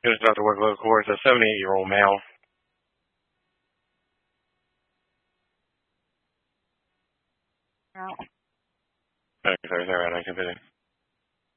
Finished out the workload course. A 78-year-old male. No. Okay, sorry, I continue.